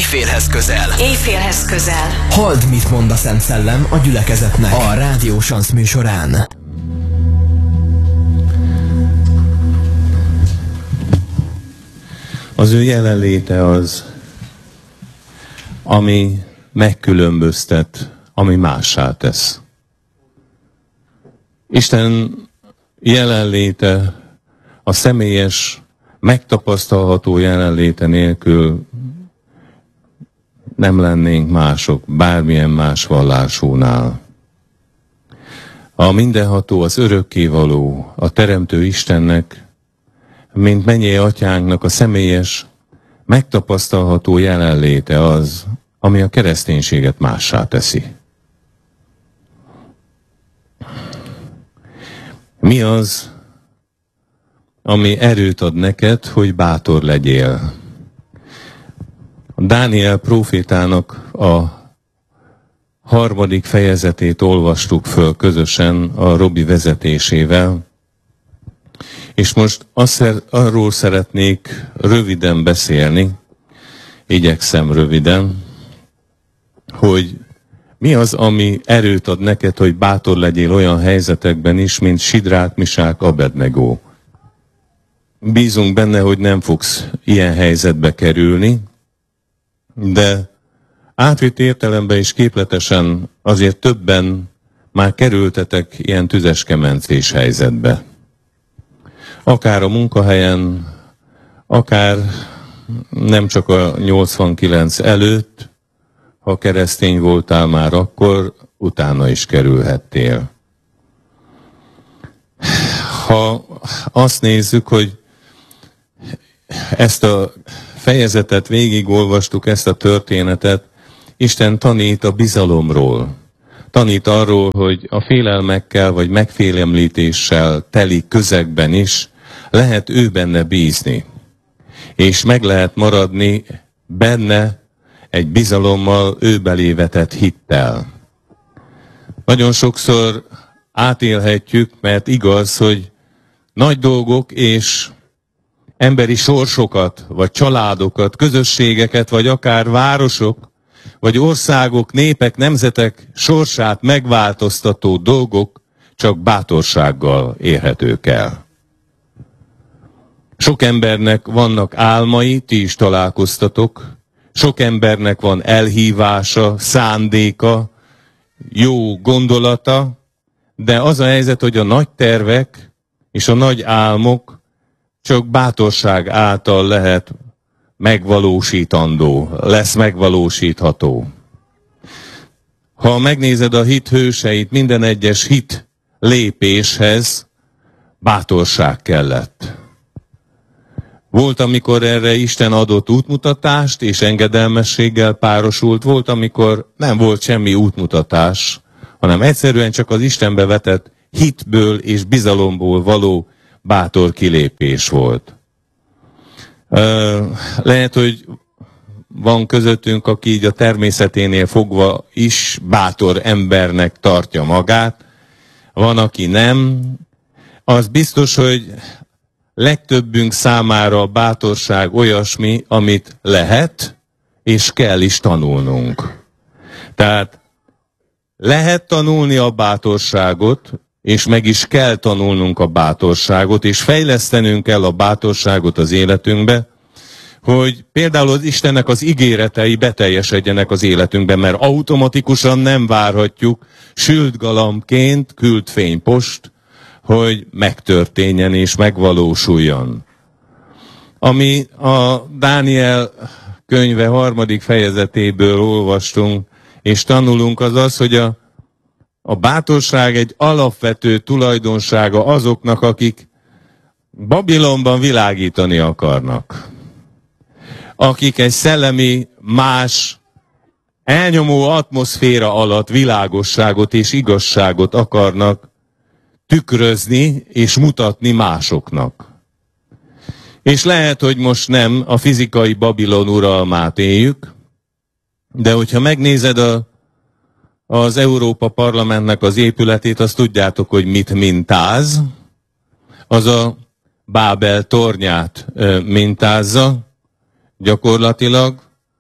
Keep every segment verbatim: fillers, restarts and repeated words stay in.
Éjfélhez közel. Éjfélhez közel. Halld, mit mond a Szent Szellem a gyülekezetnek a Rádió Sansz műsorán. Az ő jelenléte az, ami megkülönböztet, ami mássá tesz. Isten jelenléte, a személyes, megtapasztalható jelenléte nélkül nem lennénk mások, bármilyen más vallásúnál. A mindenható, az örökkévaló, a teremtő Istennek, mint mennyei atyánknak a személyes, megtapasztalható jelenléte az, ami a kereszténységet mássá teszi. Mi az, ami erőt ad neked, hogy bátor legyél? Dániel prófétának a harmadik fejezetét olvastuk föl közösen a Robi vezetésével, és most azt, arról szeretnék röviden beszélni, igyekszem röviden, hogy mi az, ami erőt ad neked, hogy bátor legyél olyan helyzetekben is, mint Sidrák, Misák, Abednego. Bízunk benne, hogy nem fogsz ilyen helyzetbe kerülni, de átvitt értelemben és képletesen azért többen már kerültetek ilyen tüzes kemencés helyzetbe. Akár a munkahelyen, akár nem csak a nyolcvankilenc előtt, ha keresztény voltál már akkor, utána is kerülhettél. Ha azt nézzük, hogy ezt a fejezetet végigolvastuk, ezt a történetet, Isten tanít a bizalomról. Tanít arról, hogy a félelmekkel vagy megfélemlítéssel teli közegben is lehet ő benne bízni. És meg lehet maradni benne egy bizalommal, ő belé vetett hittel. Nagyon sokszor átélhetjük, mert igaz, hogy nagy dolgok és emberi sorsokat, vagy családokat, közösségeket, vagy akár városok, vagy országok, népek, nemzetek sorsát megváltoztató dolgok csak bátorsággal érhetők el. Sok embernek vannak álmai, ti is találkoztatok, sok embernek van elhívása, szándéka, jó gondolata, de az a helyzet, hogy a nagy tervek és a nagy álmok csak bátorság által lehet megvalósítandó, lesz megvalósítható. Ha megnézed a hit hőseit, minden egyes hit lépéshez bátorság kellett. Volt, amikor erre Isten adott útmutatást, és engedelmességgel párosult, volt, amikor nem volt semmi útmutatás, hanem egyszerűen csak az Istenbe vetett hitből és bizalomból való bátor kilépés volt. Lehet, hogy van közöttünk, aki így a természeténél fogva is bátor embernek tartja magát, van, aki nem. Az biztos, hogy legtöbbünk számára a bátorság olyasmi, amit lehet, és kell is tanulnunk. Tehát lehet tanulni a bátorságot, és meg is kell tanulnunk a bátorságot, és fejlesztenünk kell a bátorságot az életünkbe, hogy például az Istennek az ígéretei beteljesedjenek az életünkben, mert automatikusan nem várhatjuk sült galambként, küld fénypost, hogy megtörténjen és megvalósuljon. Ami a Dániel könyve harmadik fejezetéből olvastunk, és tanulunk, az az, hogy a, a bátorság egy alapvető tulajdonsága azoknak, akik Babilonban világítani akarnak. Akik egy szellemi, más, elnyomó atmoszféra alatt világosságot és igazságot akarnak tükrözni és mutatni másoknak. És lehet, hogy most nem a fizikai Babilon uralmát éljük, de hogyha megnézed a, az Európa Parlamentnek az épületét, azt tudjátok, hogy mit mintáz. Az a Bábel tornyát mintázza gyakorlatilag,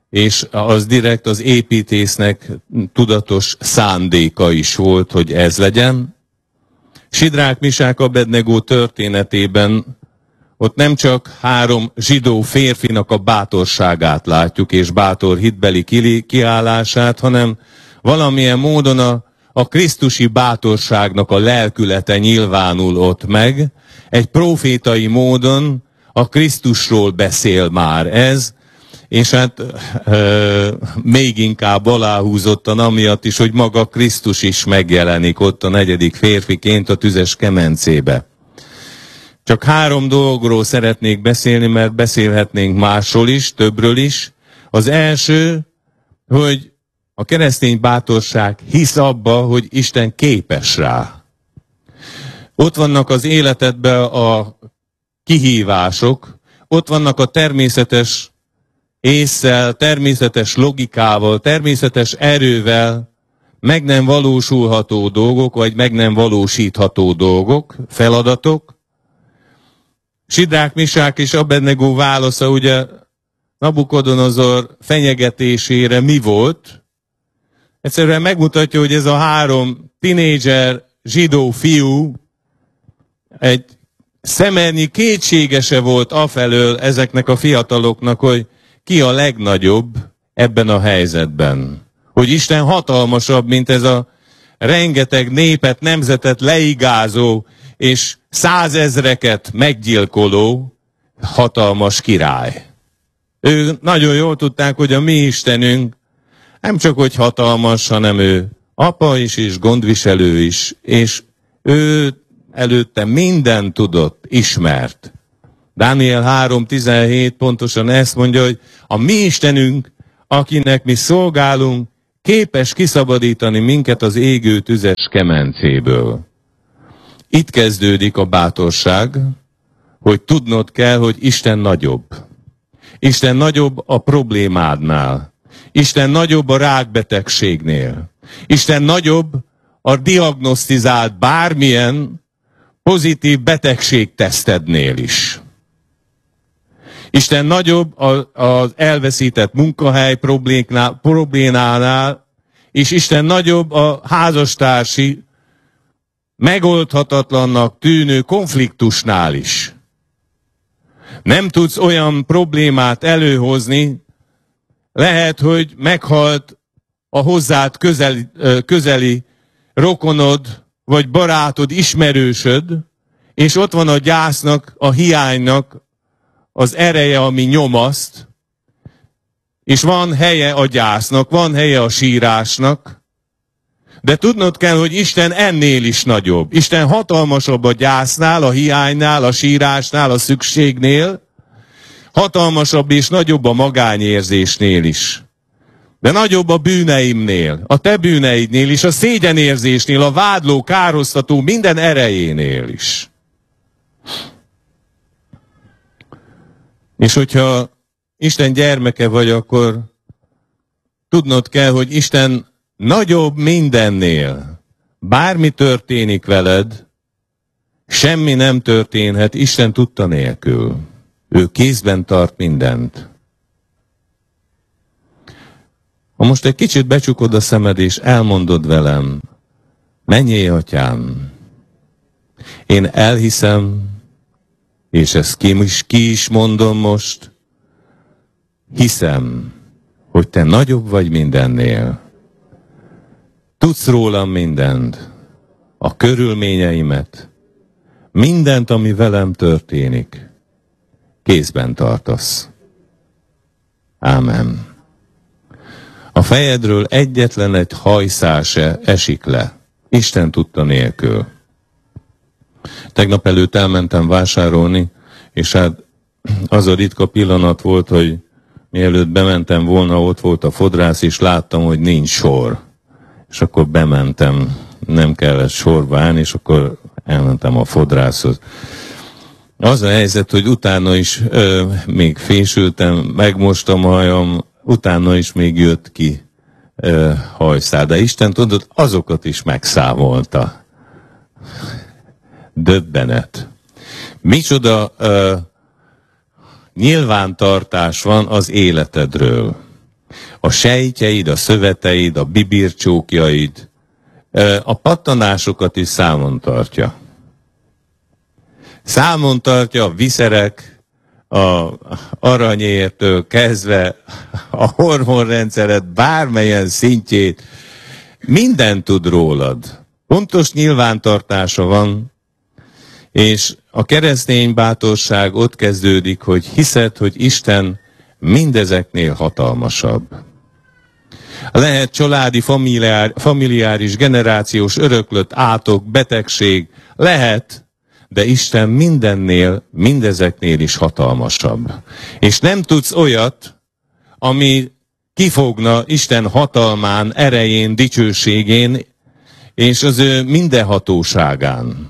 és az direkt az építésznek tudatos szándéka is volt, hogy ez legyen. Sidrák, Misák, Abednego történetében ott nem csak három zsidó férfinak a bátorságát látjuk, és bátor hitbeli kiállását, hanem valamilyen módon a, a krisztusi bátorságnak a lelkülete nyilvánul ott meg. Egy profétai módon a Krisztusról beszél már ez, és hát e, még inkább aláhúzottan amiatt is, hogy maga Krisztus is megjelenik ott a negyedik férfiként a tüzes kemencébe. Csak három dologról szeretnék beszélni, mert beszélhetnénk másról is, többről is. Az első, hogy a keresztény bátorság hisz abba, hogy Isten képes rá. Ott vannak az életedben a kihívások, ott vannak a természetes ésszel, természetes logikával, természetes erővel meg nem valósulható dolgok, vagy meg nem valósítható dolgok, feladatok. Sidrák, Misák és Abednego válasza ugye Nabukodonozor fenyegetésére mi volt? Egyszerűen megmutatja, hogy ez a három tinédzser zsidó fiú egy szemernyi kétségese volt afelől ezeknek a fiataloknak, hogy ki a legnagyobb ebben a helyzetben. Hogy Isten hatalmasabb, mint ez a rengeteg népet, nemzetet leigázó és százezreket meggyilkoló hatalmas király. Ők nagyon jól tudták, hogy a mi Istenünk nem csak hogy hatalmas, hanem ő apa is és gondviselő is, és ő előtte mindent tudott, ismert. Dániel három tizenhét pontosan ezt mondja, hogy a mi Istenünk, akinek mi szolgálunk, képes kiszabadítani minket az égő tüzes kemencéből. Itt kezdődik a bátorság, hogy tudnod kell, hogy Isten nagyobb. Isten nagyobb a problémádnál. Isten nagyobb a rákbetegségnél. Isten nagyobb a diagnosztizált bármilyen pozitív betegségtesztednél is. Isten nagyobb az elveszített munkahely problémánál, és Isten nagyobb a házastársi, megoldhatatlannak tűnő konfliktusnál is. Nem tudsz olyan problémát előhozni, lehet, hogy meghalt a hozzád közeli, közeli rokonod, vagy barátod, ismerősöd, és ott van a gyásznak, a hiánynak az ereje, ami nyomaszt, és van helye a gyásznak, van helye a sírásnak, de tudnod kell, hogy Isten ennél is nagyobb. Isten hatalmasabb a gyásznál, a hiánynál, a sírásnál, a szükségnél, hatalmasabb és nagyobb a magányérzésnél is. De nagyobb a bűneimnél, a te bűneidnél is, a szégyenérzésnél, a vádló, kárhoztató minden erejénél is. És hogyha Isten gyermeke vagy, akkor tudnod kell, hogy Isten nagyobb mindennél. Bármi történik veled, semmi nem történhet Isten tudta nélkül. Ő kézben tart mindent. Ha most egy kicsit becsukod a szemed és elmondod velem, menjél, atyám, én elhiszem, és ezt ki is, ki is mondom most, hiszem, hogy te nagyobb vagy mindennél. Tudsz rólam mindent, a körülményeimet, mindent, ami velem történik, kézben tartasz. Ámen. A fejedről egyetlen egy hajszál se esik le, Isten tudta nélkül. Tegnap előtt elmentem vásárolni, és hát az a ritka pillanat volt, hogy mielőtt bementem volna, ott volt a fodrász, és láttam, hogy nincs sor. És akkor bementem, nem kellett sorba állni, és akkor elmentem a fodrászhoz. Az a helyzet, hogy utána is ö, még fésültem, megmostam a hajam, utána is még jött ki ö, hajszál. De Isten tudod, azokat is megszámolta. Döbbenet. Micsoda ö, nyilvántartás van az életedről. A sejtjeid, a szöveteid, a bibircsókjaid, a pattanásokat is számon tartja. Számon tartja a viszerek, a aranyértől kezdve a hormonrendszeret bármelyen szintjét, mindent tud rólad. Pontos nyilvántartása van, és a keresztény bátorság ott kezdődik, hogy hiszed, hogy Isten mindezeknél hatalmasabb. Lehet családi, familiár, familiáris, generációs öröklött átok, betegség, lehet, de Isten mindennél, mindezeknél is hatalmasabb. És nem tudsz olyat, ami kifogna Isten hatalmán, erején, dicsőségén, és az ő mindenhatóságán.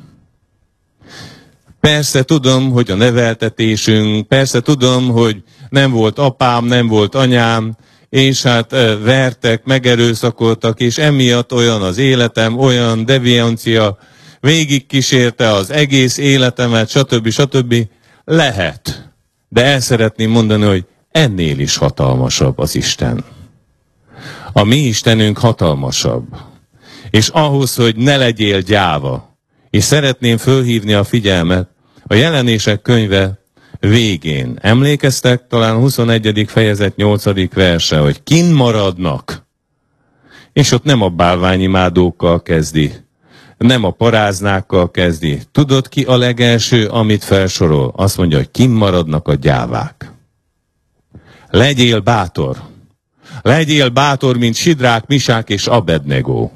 Persze tudom, hogy a neveltetésünk, persze tudom, hogy nem volt apám, nem volt anyám, és hát vertek, megerőszakoltak, és emiatt olyan az életem, olyan deviancia, végig kísérte az egész életemet, stb. stb. Lehet. De el szeretném mondani, hogy ennél is hatalmasabb az Isten. A mi Istenünk hatalmasabb. És ahhoz, hogy ne legyél gyáva, és szeretném fölhívni a figyelmet, a Jelenések könyve végén. Emlékeztek talán a huszonegyedik fejezet nyolcadik verse, hogy kinn maradnak. És ott nem a bálványimádókkal kezdi, nem a paráznákkal kezdi. Tudod ki a legelső, amit felsorol? Azt mondja, hogy kinn maradnak a gyávák. Legyél bátor. Legyél bátor, mint Sidrák, Misák és Abednego.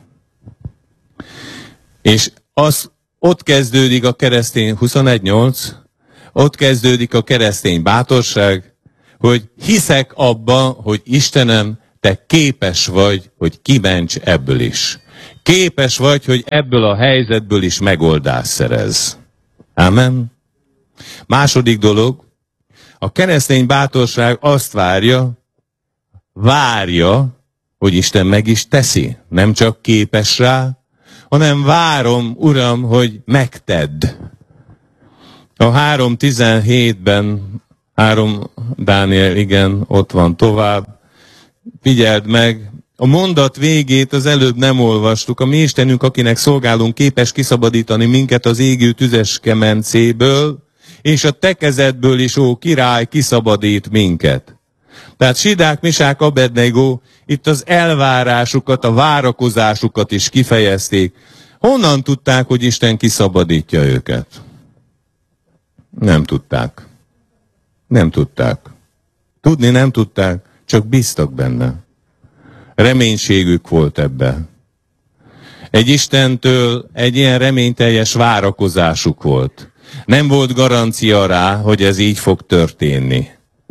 És az ott kezdődik a keresztény, huszonegy nyolc, ott kezdődik a keresztény bátorság, hogy hiszek abba, hogy Istenem, te képes vagy, hogy kiments ebből is. Képes vagy, hogy ebből a helyzetből is megoldást szerez. Amen. Második dolog, a keresztény bátorság azt várja, várja, hogy Isten meg is teszi. Nem csak képes rá, hanem várom, Uram, hogy megtedd. A három tizenhétben, három Dániel, igen, ott van tovább, figyeld meg, a mondat végét az előbb nem olvastuk. A mi Istenünk, akinek szolgálunk, képes kiszabadítani minket az égő tüzes kemencéből, és a te kezedből is, ó király, kiszabadít minket. Tehát Sidrák, Misák, Abednego itt az elvárásukat, a várakozásukat is kifejezték. Honnan tudták, hogy Isten kiszabadítja őket? Nem tudták. Nem tudták. Tudni nem tudták, csak bíztak benne. Reménységük volt ebben. Egy Istentől egy ilyen reményteljes várakozásuk volt. Nem volt garancia rá, hogy ez így fog történni.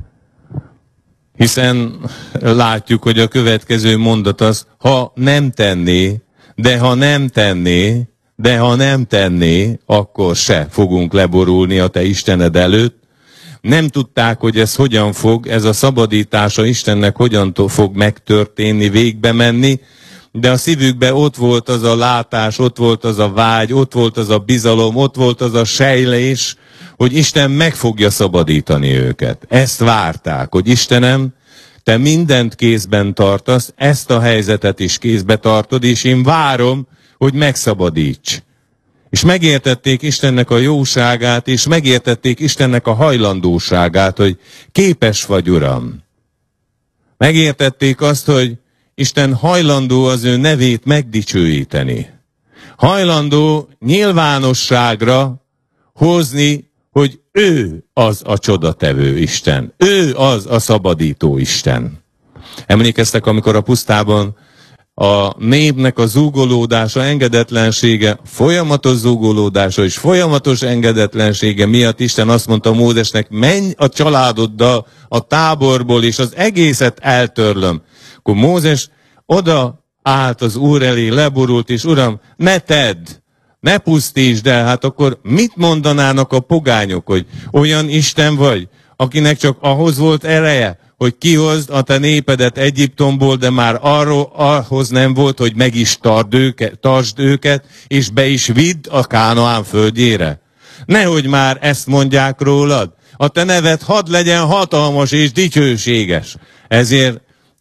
Hiszen látjuk, hogy a következő mondat az, ha nem tenné, de ha nem tenné, de ha nem tenné, akkor se fogunk leborulni a te Istened előtt. Nem tudták, hogy ez hogyan fog, ez a szabadítása Istennek hogyan fog megtörténni, végbe menni, de a szívükben ott volt az a látás, ott volt az a vágy, ott volt az a bizalom, ott volt az a sejlés, hogy Isten meg fogja szabadítani őket. Ezt várták, hogy Istenem, te mindent kézben tartasz, ezt a helyzetet is kézbe tartod, és én várom, hogy megszabadíts. És megértették Istennek a jóságát, és megértették Istennek a hajlandóságát, hogy képes vagy, Uram. Megértették azt, hogy Isten hajlandó az ő nevét megdicsőíteni. Hajlandó nyilvánosságra hozni, hogy ő az a csodatevő Isten. Ő az a szabadító Isten. Emlékeztek, amikor a pusztában a népnek a zúgolódása, engedetlensége, folyamatos zúgolódása és folyamatos engedetlensége miatt Isten azt mondta Mózesnek, menj a családoddal a táborból, és az egészet eltörlöm. Akkor Mózes oda állt az Úr elé, leborult, és Uram, ne tedd, ne pusztítsd el. Hát akkor mit mondanának a pogányok, hogy olyan Isten vagy, akinek csak ahhoz volt ereje, hogy kihozd a te népedet Egyiptomból, de már arról ahhoz nem volt, hogy meg is tard őket, tartsd őket, és be is vidd a Kánaán földjére. Nehogy már ezt mondják rólad. A te neved hadd legyen hatalmas és dicsőséges. Ezért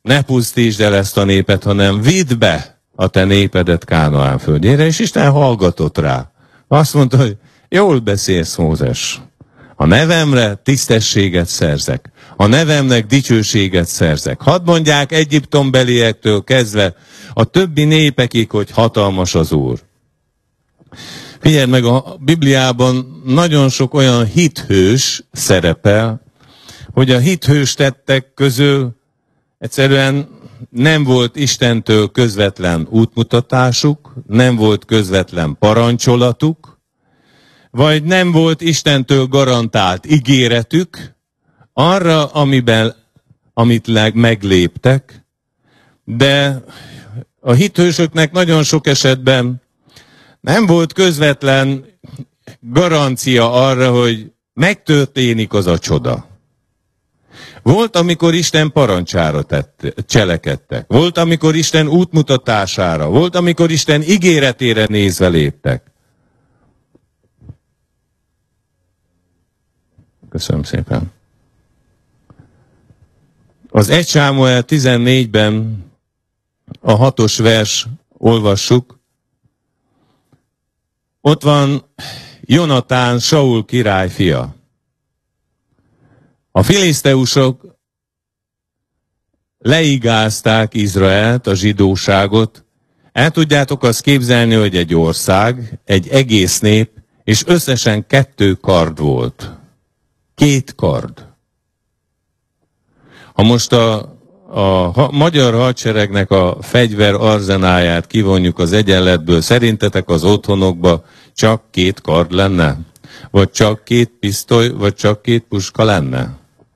ne pusztítsd el ezt a népet, hanem vidd be a te népedet Kánaán földjére, és Isten hallgatott rá. Azt mondta, hogy jól beszélsz, Mózes. A nevemre tisztességet szerzek. A nevemnek dicsőséget szerzek. Hadd mondják egyiptombeliektől kezdve a többi népekig, hogy hatalmas az Úr. Figyeld meg, a Bibliában nagyon sok olyan hithős szerepel, hogy a hithős tettek közül egyszerűen nem volt Istentől közvetlen útmutatásuk, nem volt közvetlen parancsolatuk, vagy nem volt Istentől garantált ígéretük arra, amiben, amit megléptek, de a hithősöknek nagyon sok esetben nem volt közvetlen garancia arra, hogy megtörténik az a csoda. Volt, amikor Isten parancsára tett, cselekedtek. Volt, amikor Isten útmutatására. Volt, amikor Isten ígéretére nézve léptek. Köszönöm szépen. Az egy Sámuel tizennégyben a hatos vers olvassuk. Ott van Jonatán, Saul király fia. A filiszteusok leigázták Izraelt, a zsidóságot. El tudjátok azt képzelni, hogy egy ország, egy egész nép, és összesen kettő kard volt. Két kard. Ha most a, a, a magyar hadseregnek a fegyver arzenáját kivonjuk az egyenletből, szerintetek az otthonokba csak két kard lenne? Vagy csak két pisztoly, vagy csak két puska lenne?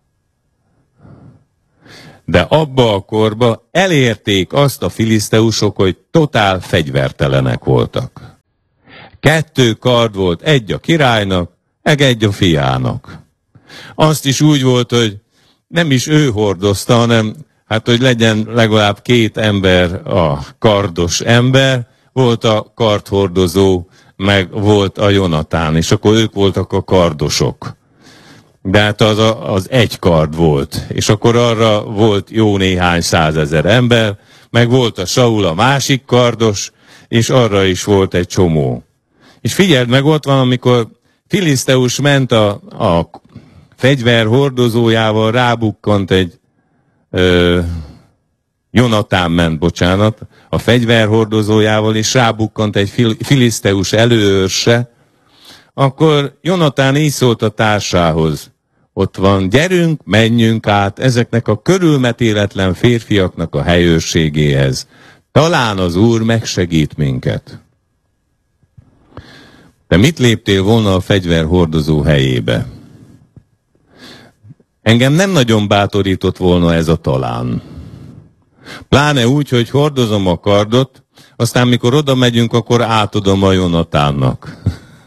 De abba a korba elérték azt a filiszteusok, hogy totál fegyvertelenek voltak. Kettő kard volt, egy a királynak, meg egy a fiának. Azt is úgy volt, hogy nem is ő hordozta, hanem hát, hogy legyen legalább két ember a kardos ember, volt a kardhordozó, meg volt a Jonatán, és akkor ők voltak a kardosok. De hát az, a, az egy kard volt, és akkor arra volt jó néhány százezer ember, meg volt a Saul a másik kardos, és arra is volt egy csomó. És figyeld meg, ott van, amikor Filiszteus ment a, a fegyver hordozójával, rábukkant egy ö, Jonatán ment, bocsánat, a fegyver hordozójával, és rábukkant egy fil, filiszteus előőrse, akkor Jonatán így szólt a társához. Ott van, gyerünk, menjünk át ezeknek a körülmetéletlen férfiaknak a helyőrségéhez. Talán az Úr megsegít minket. Te mit léptél volna a fegyverhordozó helyébe? Engem nem nagyon bátorított volna ez a talán. Pláne úgy, hogy hordozom a kardot, aztán mikor oda megyünk, akkor átadom a Jonatánnak.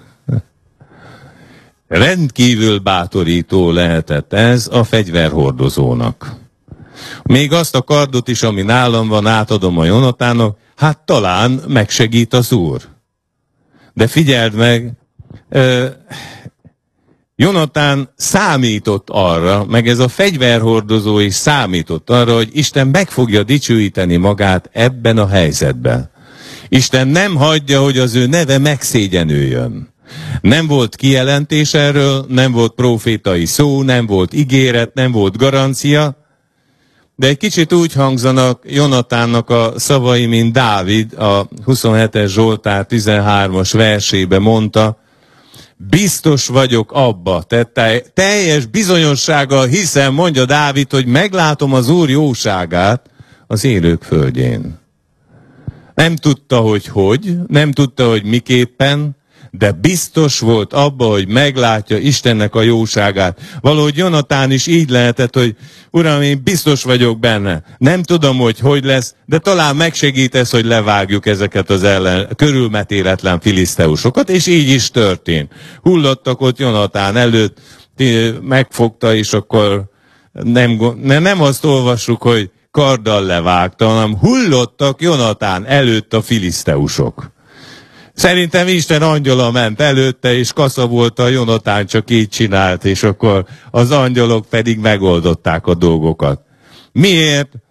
Rendkívül bátorító lehetett ez a fegyverhordozónak. Még azt a kardot is, ami nálam van, átadom a Jonatánnak, hát talán megsegít az Úr. De figyeld meg, euh, Jonatán számított arra, meg ez a fegyverhordozó is számított arra, hogy Isten meg fogja dicsőíteni magát ebben a helyzetben. Isten nem hagyja, hogy az ő neve megszégyenüljön. Nem volt kijelentés erről, nem volt profétai szó, nem volt ígéret, nem volt garancia, de egy kicsit úgy hangzanak Jonatánnak a szavai, mint Dávid a huszonhetes Zsoltár tizenhármas versébe mondta, biztos vagyok abba, tehát teljes bizonyossággal hiszem, mondja Dávid, hogy meglátom az Úr jóságát az élők földjén. Nem tudta, hogy hogy, nem tudta, hogy miképpen, de biztos volt abba, hogy meglátja Istennek a jóságát. Valahogy Jonatán is így lehetett, hogy Uram, én biztos vagyok benne. Nem tudom, hogy hogy lesz, de talán megsegítesz, hogy levágjuk ezeket az ellen, körülmetéletlen filiszteusokat, és így is történt. Hullottak ott Jonatán előtt, megfogta, és akkor nem, nem azt olvassuk, hogy karddal levágta, hanem hullottak Jonatán előtt a filiszteusok. Szerintem Isten angyala ment előtte, és kasza volt a Jonatán, csak így csinált, és akkor az angyalok pedig megoldották a dolgokat. Miért?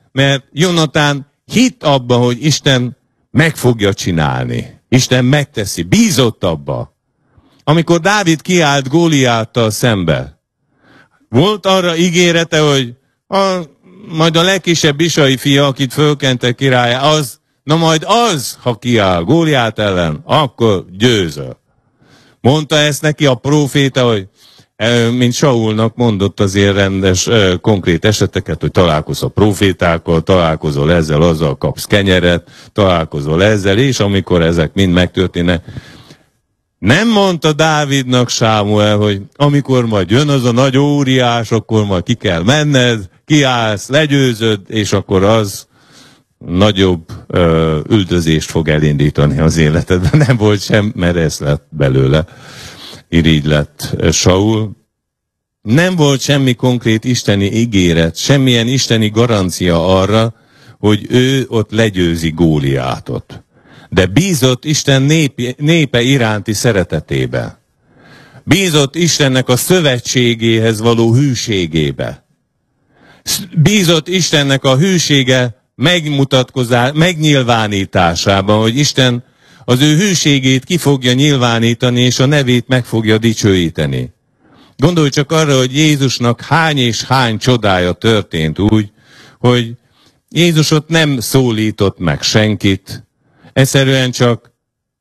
mert Jonatán hitt abba, hogy Isten meg fogja csinálni. Isten megteszi, bízott abba. Amikor Dávid kiállt Góliáttal szembe, volt arra ígérete, hogy a, majd a legkisebb Isai fia, akit fölkentek királya, az, na majd az, ha kiáll Góliát ellen, akkor győzöl. Mondta ezt neki a próféta, hogy mint Saulnak mondott azért rendes, konkrét eseteket, hogy találkozol prófétákkal, találkozol ezzel, azzal kapsz kenyeret, találkozol ezzel, és amikor ezek mind megtörténnek. Nem mondta Dávidnak Sámuel, hogy amikor majd jön az a nagy óriás, akkor majd ki kell menned, kiállsz, legyőzöd, és akkor az nagyobb ö, üldözést fog elindítani az életedben. Nem volt sem, mert ez lett belőle. Irigy lett Saul. Nem volt semmi konkrét isteni ígéret, semmilyen isteni garancia arra, hogy ő ott legyőzi Góliátot. De bízott Isten népi, népe iránti szeretetébe. Bízott Istennek a szövetségéhez való hűségébe. Bízott Istennek a hűsége megmutatkozás, megnyilvánításában, hogy Isten az ő hűségét ki fogja nyilvánítani, és a nevét meg fogja dicsőíteni. Gondolj csak arra, hogy Jézusnak hány és hány csodája történt úgy, hogy Jézus ott nem szólított meg senkit, egyszerűen csak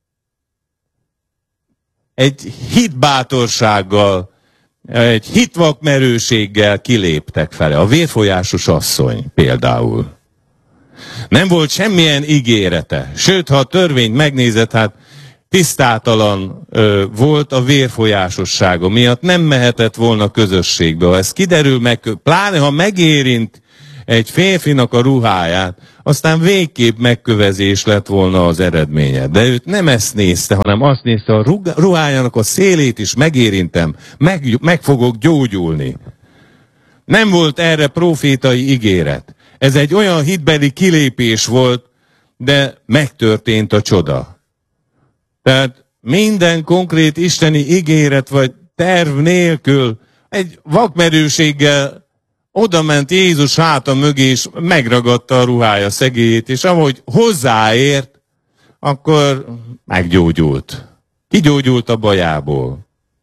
egy hitbátorsággal, egy hitvakmerőséggel kiléptek fele. A vérfolyásos asszony például. Nem volt semmilyen ígérete. Sőt, ha a törvényt megnézed, hát tisztátalan ö, volt a vérfolyásossága miatt, nem mehetett volna közösségbe. Ha ez kiderül meg, pláne ha megérint egy férfinak a ruháját, aztán végképp megkövezés lett volna az eredménye. De őt nem ezt nézte, hanem azt nézte, a ruhájának a szélét is megérintem, meg, meg fogok gyógyulni. Nem volt erre profétai ígéret. Ez egy olyan hitbeli kilépés volt, de megtörtént a csoda. Tehát minden konkrét isteni ígéret vagy terv nélkül egy vakmerőséggel oda ment Jézus háta mögé, és megragadta a ruhája szegélyét, és ahogy hozzáért, akkor meggyógyult. Kigyógyult a bajából.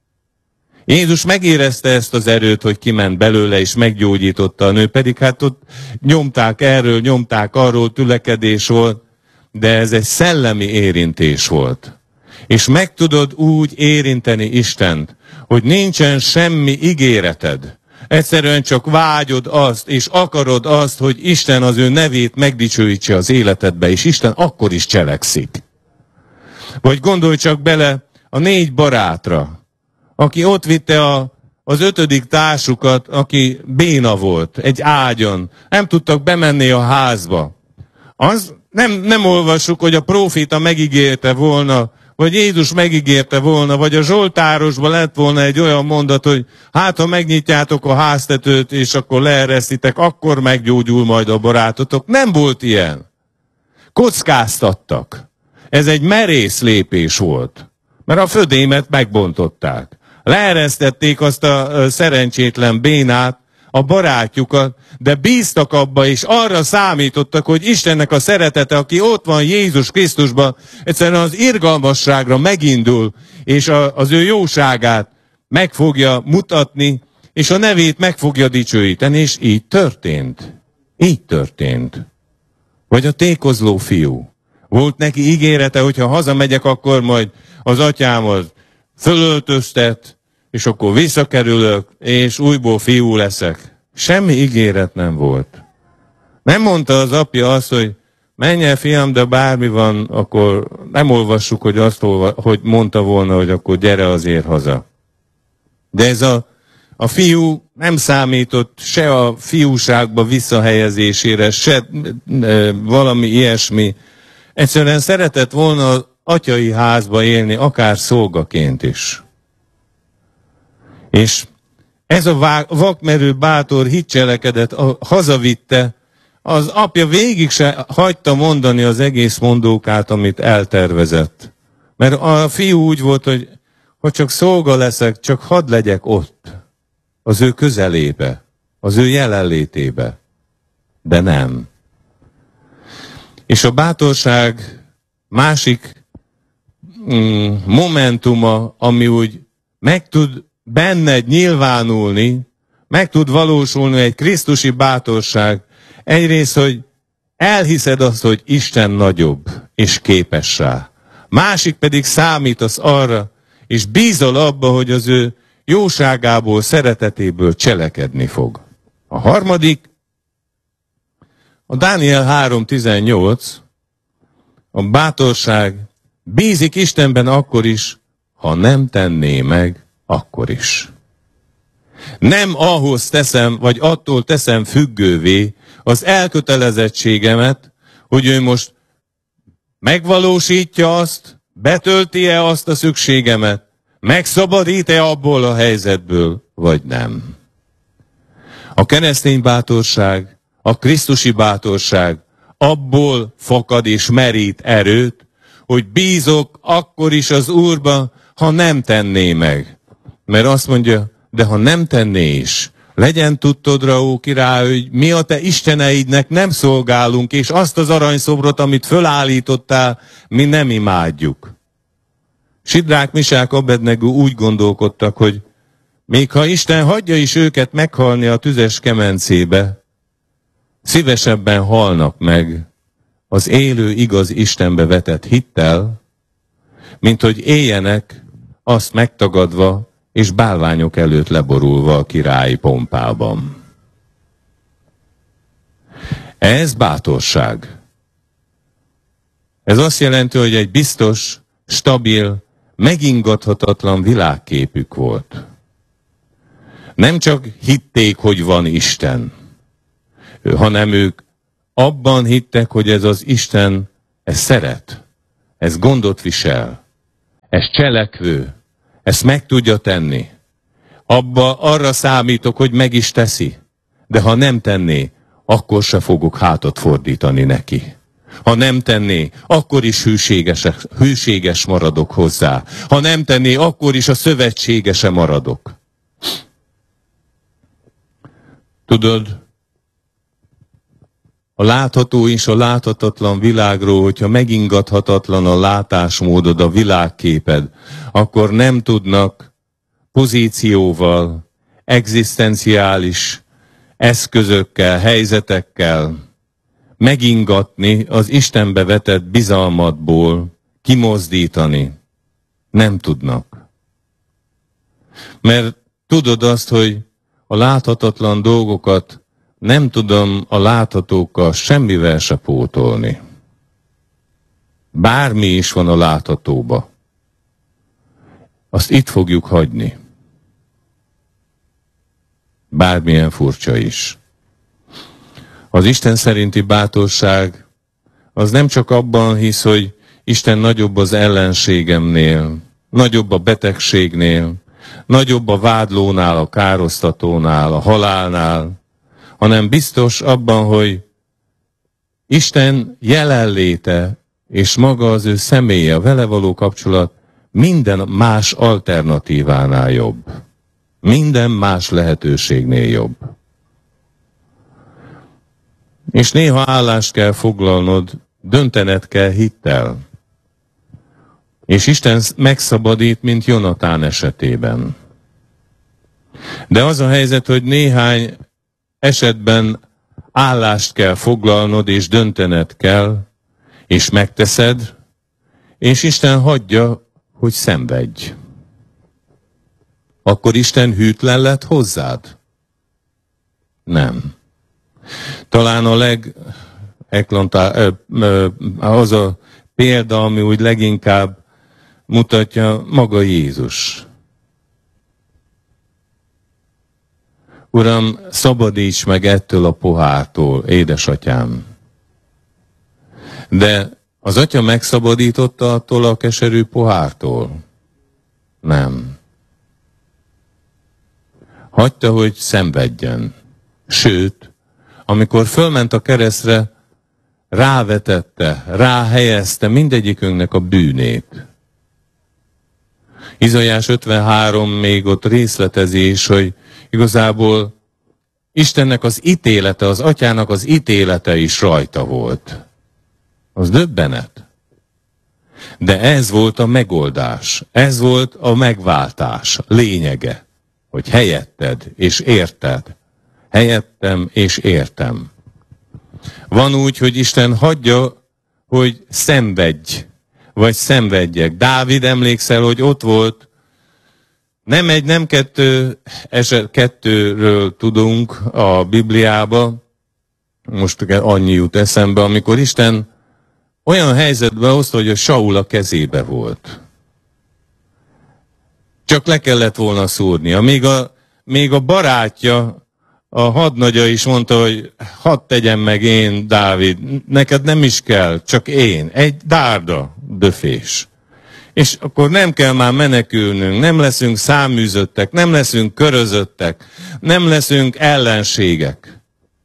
Jézus megérezte ezt az erőt, hogy kiment belőle, és meggyógyította a nő, pedig hát ott nyomták erről, nyomták arról, tülekedés volt, de ez egy szellemi érintés volt. És meg tudod úgy érinteni Istent, hogy nincsen semmi ígéreted. Egyszerűen csak vágyod azt, és akarod azt, hogy Isten az ő nevét megdicsőítse az életedbe, és Isten akkor is cselekszik. Vagy gondolj csak bele a négy barátra, aki ott vitte a, az ötödik társukat, aki béna volt, egy ágyon. Nem tudtak bemenni a házba. Az nem, nem olvassuk, hogy a próféta megígérte volna, vagy Jézus megígérte volna, vagy a Zsoltárosban lett volna egy olyan mondat, hogy hát ha megnyitjátok a háztetőt, és akkor leeresztitek, akkor meggyógyul majd a barátotok. Nem volt ilyen. Kockáztattak. Ez egy merész lépés volt, mert a födémet megbontották. Leeresztették azt a szerencsétlen bénát, a barátjukat, de bíztak abba, és arra számítottak, hogy Istennek a szeretete, aki ott van Jézus Krisztusban, egyszerűen az irgalmasságra megindul, és a, az ő jóságát meg fogja mutatni, és a nevét meg fogja dicsőíteni, és így történt. Így történt. Vagy a tékozló fiú. Volt neki ígérete, hogyha hazamegyek, akkor majd az atyám az fölöltöztet, és akkor visszakerülök, és újból fiú leszek. Semmi ígéret nem volt. Nem mondta az apja azt, hogy menj el, fiam, de bármi van, akkor nem olvassuk, hogy azt hogy mondta volna, hogy akkor gyere azért haza. De ez a, a fiú nem számított se a fiúságba visszahelyezésére, se e, valami ilyesmi. Egyszerűen szeretett volna az atyai házba élni, akár szolgaként is. És ez a vakmerő bátor hitcselekedet hazavitte, az apja végig se hagyta mondani az egész mondókát, amit eltervezett. Mert a fiú úgy volt, hogy ha csak szolga leszek, csak hadd legyek ott, az ő közelébe, az ő jelenlétébe. De nem. És a bátorság másik mm, momentuma, ami úgy meg tud benned nyilvánulni, meg tud valósulni egy krisztusi bátorság. Egyrészt, hogy elhiszed azt, hogy Isten nagyobb és képes rá. Másik pedig számítasz arra, és bízol abba, hogy az ő jóságából, szeretetéből cselekedni fog. A harmadik, a Dániel három tizennyolc, a bátorság bízik Istenben akkor is, ha nem tenné meg, akkor is. Nem ahhoz teszem, vagy attól teszem függővé az elkötelezettségemet, hogy ő most megvalósítja azt, betölti-e azt a szükségemet, megszabadít-e abból a helyzetből, vagy nem. A keresztény bátorság, a krisztusi bátorság abból fakad és merít erőt, hogy bízok akkor is az Úrba, ha nem tenné meg. Mert azt mondja, de ha nem tenné is, legyen tudtodra, ó király, hogy mi a te isteneidnek nem szolgálunk, és azt az aranyszobrot, amit fölállítottál, mi nem imádjuk. Sidrák, Misák, Abednego úgy gondolkodtak, hogy még ha Isten hagyja is őket meghalni a tüzes kemencébe, szívesebben halnak meg az élő igaz Istenbe vetett hittel, mint hogy éljenek azt megtagadva és bálványok előtt leborulva a királyi pompában. Ez bátorság. Ez azt jelenti, hogy egy biztos, stabil, megingathatatlan világképük volt. Nem csak hitték, hogy van Isten, hanem ők abban hittek, hogy ez az Isten, ez szeret, ez gondot visel, ez cselekvő, ezt meg tudja tenni. Abba arra számítok, hogy meg is teszi, de ha nem tenné, akkor se fogok hátat fordítani neki. Ha nem tenné, akkor is hűséges, hűséges maradok hozzá. Ha nem tenné, akkor is a szövetségese maradok. Tudod, a látható és a láthatatlan világról, hogyha megingathatatlan a látásmódod, a világképed, akkor nem tudnak pozícióval, egzisztenciális eszközökkel, helyzetekkel megingatni az Istenbe vetett bizalmadból, kimozdítani. Nem tudnak. Mert tudod azt, hogy a láthatatlan dolgokat nem tudom a láthatókkal semmivel se pótolni. Bármi is van a láthatóba. Azt itt fogjuk hagyni. Bármilyen furcsa is. Az Isten szerinti bátorság az nem csak abban hisz, hogy Isten nagyobb az ellenségemnél, nagyobb a betegségnél, nagyobb a vádlónál, a károsztatónál, a halálnál, hanem biztos abban, hogy Isten jelenléte és maga az ő személye, a vele való kapcsolat minden más alternatívánál jobb. Minden más lehetőségnél jobb. És néha állást kell foglalnod, döntened kell hittel. És Isten megszabadít, mint Jonatán esetében. De az a helyzet, hogy néhány esetben állást kell foglalnod, és döntened kell, és megteszed, és Isten hagyja, hogy szenvedj. Akkor Isten hűtlen lett hozzád? Nem. Talán a leg eklantá, az a példa, ami úgy leginkább mutatja, maga Jézus. Uram, szabadíts meg ettől a pohártól, édesatyám. De az atya megszabadította attól a keserű pohártól? Nem. Hagyta, hogy szenvedjen. Sőt, amikor fölment a keresztre, rávetette, ráhelyezte mindegyikünknek a bűnét. Izaiás ötvenhárom még ott részletezi is, hogy igazából Istennek az ítélete, az atyának az ítélete is rajta volt. Az döbbenet. De ez volt a megoldás, ez volt a megváltás lényege, hogy helyetted és érted, helyettem és értem. Van úgy, hogy Isten hagyja, hogy szenvedj, vagy szenvedjek. Dávid, emlékszel, hogy ott volt, nem egy, nem kettő, eset kettőről tudunk a Bibliában, most annyi jut eszembe, amikor Isten olyan helyzetbe hozta, hogy a Saul a kezébe volt. Csak le kellett volna szúrnia. Még a, még a barátja, a hadnagya is mondta, hogy hadd tegyem meg én, Dávid, neked nem is kell, csak én. Egy dárda döfés. És akkor nem kell már menekülnünk, nem leszünk száműzöttek, nem leszünk körözöttek, nem leszünk ellenségek.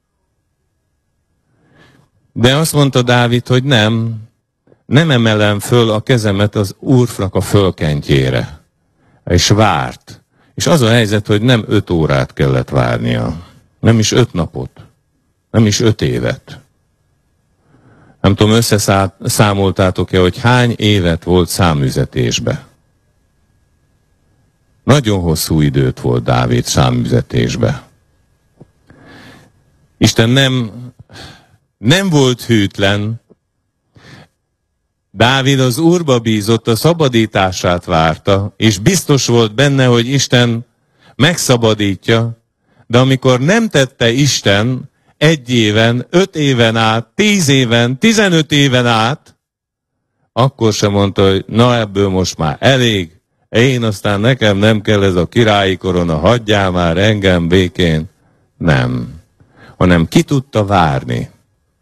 De azt mondta Dávid, hogy nem, nem emelem föl a kezemet az Úrnak a fölkentjére. És várt. És az a helyzet, hogy nem öt órát kellett várnia. Nem is öt napot. Nem is öt évet. Nem tudom, összeszámoltátok-e, hogy hány évet volt számüzetésbe. Nagyon hosszú időt volt Dávid számüzetésbe. Isten nem, nem volt hűtlen. Dávid az Úrba bízott, a szabadítását várta, és biztos volt benne, hogy Isten megszabadítja, de amikor nem tette Isten egy éven, öt éven át, tíz éven, tizenöt éven át, akkor sem mondta, hogy na ebből most már elég, én aztán nekem nem kell ez a királyi korona, hagyjál már engem békén. Nem. Hanem ki tudta várni.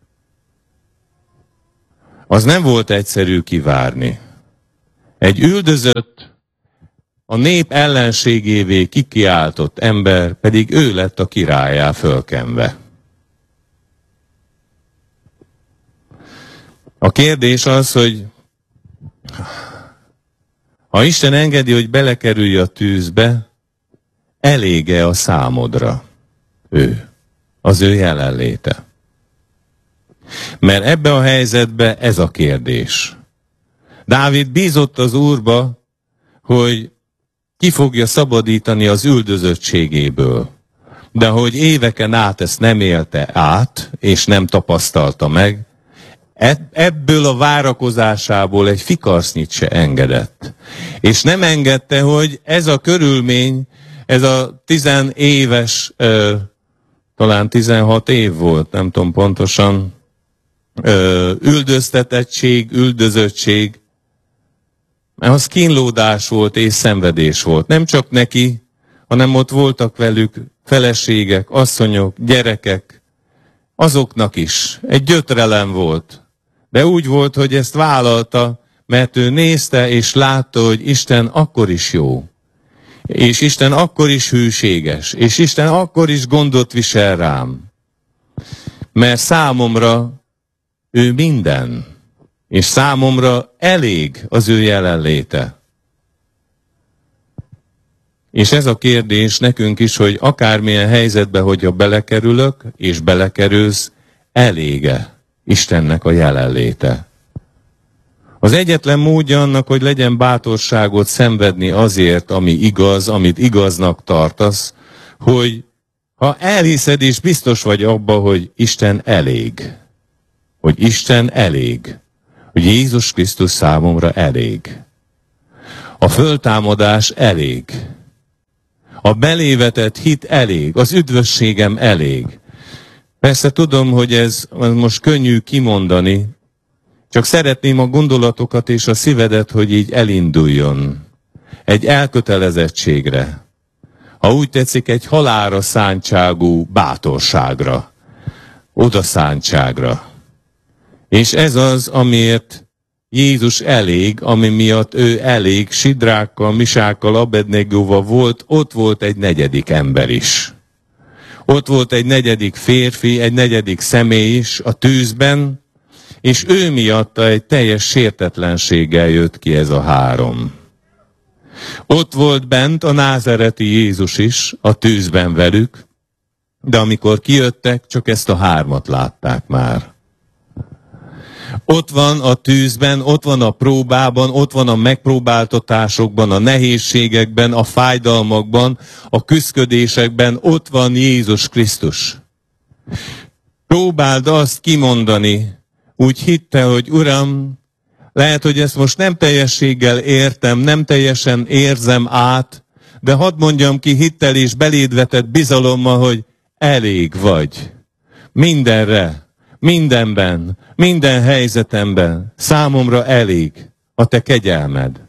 Az nem volt egyszerű kivárni. Egy üldözött, a nép ellenségévé kikiáltott ember, pedig ő lett a királlyá fölkenve. A kérdés az, hogy ha Isten engedi, hogy belekerülj a tűzbe, elég-e a számodra ő, az ő jelenléte? Mert ebbe a helyzetbe ez a kérdés. Dávid bízott az Úrba, hogy ki fogja szabadítani az üldözöttségéből. De hogy éveken át ezt nem élte át, és nem tapasztalta meg, ebből a várakozásából egy fikarsznyit se engedett. És nem engedte, hogy ez a körülmény, ez a tizenéves, ö, talán tizenhat év volt, nem tudom pontosan, ö, üldöztetettség, üldözöttség, mert az kínlódás volt és szenvedés volt. Nem csak neki, hanem ott voltak velük feleségek, asszonyok, gyerekek, azoknak is. Egy gyötrelem volt. De úgy volt, hogy ezt vállalta, mert ő nézte és látta, hogy Isten akkor is jó. És Isten akkor is hűséges. És Isten akkor is gondot visel rám. Mert számomra ő minden. És számomra elég az ő jelenléte. És ez a kérdés nekünk is, hogy akármilyen helyzetbe, hogyha belekerülök, és belekerülsz, elége Istennek a jelenléte. Az egyetlen módja annak, hogy legyen bátorságot szenvedni azért, ami igaz, amit igaznak tartasz, hogy ha elhiszed és biztos vagy abba, hogy Isten elég. Hogy Isten elég. Hogy Jézus Krisztus számomra elég. A föltámadás elég. A belévetett hit elég. Az üdvösségem elég. Persze tudom, hogy ez most könnyű kimondani, csak szeretném a gondolatokat és a szívedet, hogy így elinduljon. Egy elkötelezettségre. Ha úgy tetszik, egy halálra szántságú bátorságra. Odaszántságra. És ez az, amiért Jézus elég, ami miatt ő elég, Sidrákkal, Misákkal, Abednegóval volt, ott volt egy negyedik ember is. Ott volt egy negyedik férfi, egy negyedik személy is a tűzben, és ő miatta egy teljes sértetlenséggel jött ki ez a három. Ott volt bent a názáreti Jézus is a tűzben velük, de amikor kijöttek, csak ezt a hármat látták már. Ott van a tűzben, ott van a próbában, ott van a megpróbáltatásokban, a nehézségekben, a fájdalmakban, a küszködésekben, ott van Jézus Krisztus. Próbáld azt kimondani, úgy hitte, hogy Uram, lehet, hogy ezt most nem teljességgel értem, nem teljesen érzem át, de hadd mondjam ki hittel és beléd vetett bizalommal, hogy elég vagy. Mindenre, mindenben, minden helyzetemben számomra elég a te kegyelmed.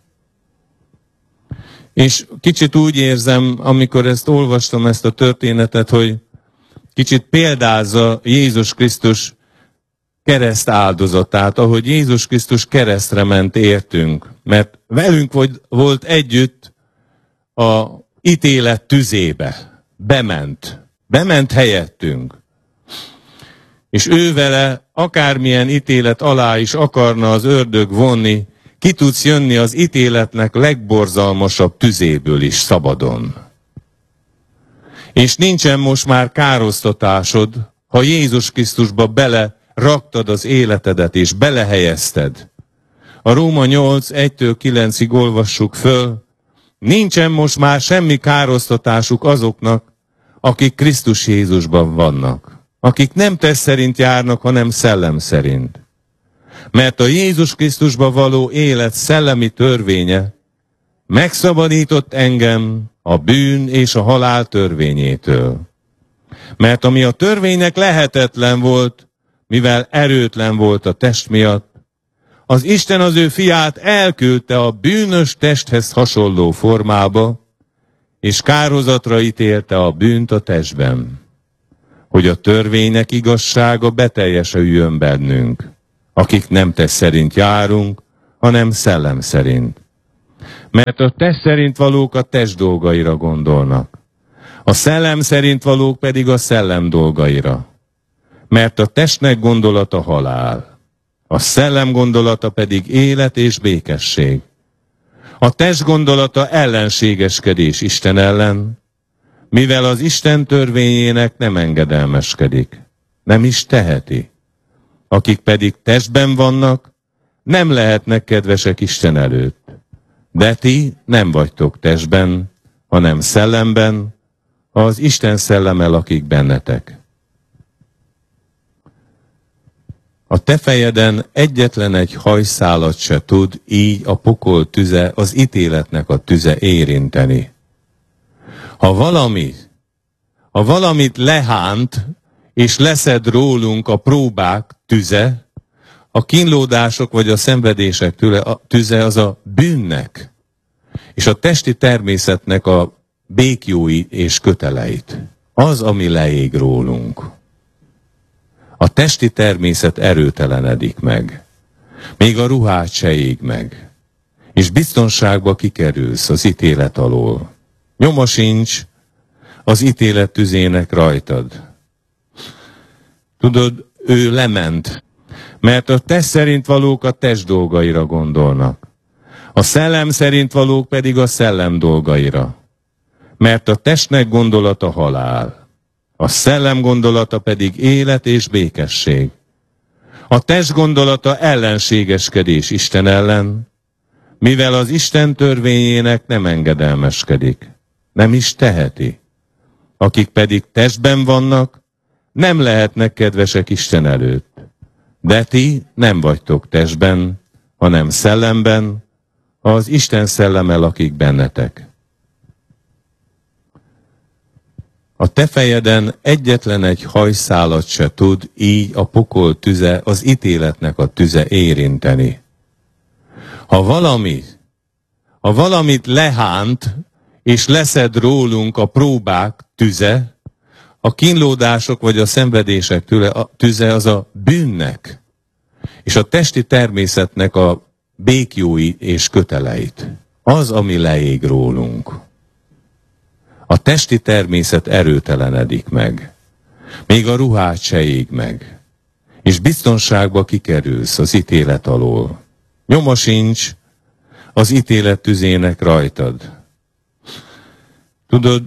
És kicsit úgy érzem, amikor ezt olvastam, ezt a történetet, hogy kicsit példázza Jézus Krisztus kereszt áldozatát, ahogy Jézus Krisztus keresztre ment értünk. Mert velünk volt együtt a ítélet tüzébe. Bement. Bement helyettünk. És ő vele akármilyen ítélet alá is akarna az ördög vonni, ki tudsz jönni az ítéletnek legborzalmasabb tüzéből is szabadon. És nincsen most már károsztatásod, ha Jézus Krisztusba bele raktad az életedet és belehelyezted. A Róma nyolc egytől kilencig olvassuk föl, nincsen most már semmi károsztatásuk azoknak, akik Krisztus Jézusban vannak. Akik nem test szerint járnak, hanem szellem szerint. Mert a Jézus Krisztusba való élet szellemi törvénye megszabadított engem a bűn és a halál törvényétől. Mert ami a törvénynek lehetetlen volt, mivel erőtlen volt a test miatt, az Isten az ő fiát elküldte a bűnös testhez hasonló formába, és kárhozatra ítélte a bűnt a testben, hogy a törvénynek igazsága beteljesüljön bennünk, akik nem test szerint járunk, hanem szellem szerint. Mert a test szerint valók a test dolgaira gondolnak, a szellem szerint valók pedig a szellem dolgaira. Mert a testnek gondolata halál, a szellem gondolata pedig élet és békesség. A test gondolata ellenségeskedés Isten ellen, mivel az Isten törvényének nem engedelmeskedik, nem is teheti. Akik pedig testben vannak, nem lehetnek kedvesek Isten előtt. De ti nem vagytok testben, hanem szellemben, ha az Isten szelleme lakik bennetek. A te fejeden egyetlen egy hajszálat se tud így a pokol tüze, az ítéletnek a tüze érinteni. Ha valami, ha valamit lehánt, és leszed rólunk a próbák tüze, a kínlódások vagy a szenvedések tüle, a tüze az a bűnnek, és a testi természetnek a békjói és köteleit. Az, ami leég rólunk. A testi természet erőtelenedik meg. Még a ruhád se ég meg. És biztonságba kikerülsz az ítélet alól. Nyoma sincs az ítélet tüzének rajtad. Tudod, ő lement, mert a test szerint valók a test dolgaira gondolnak. A szellem szerint valók pedig a szellem dolgaira. Mert a testnek gondolata halál, a szellem gondolata pedig élet és békesség. A test gondolata ellenségeskedés Isten ellen, mivel az Isten törvényének nem engedelmeskedik, nem is teheti. Akik pedig testben vannak, nem lehetnek kedvesek Isten előtt. De ti nem vagytok testben, hanem szellemben, ha az Isten szelleme lakik bennetek. A te fejeden egyetlen egy hajszálat se tud így a pokol tüze, az ítéletnek a tüze érinteni. Ha valami, ha valamit lehánt, és leszed rólunk a próbák tüze, a kínlódások vagy a szenvedések tüle, a tüze az a bűnnek, és a testi természetnek a békjói és köteleit. Az, ami leég rólunk. A testi természet erőtelenedik meg. Még a ruhád se ég meg. És biztonságba kikerülsz az ítélet alól. Nyoma sincs az ítélet tüzének rajtad. Tudod,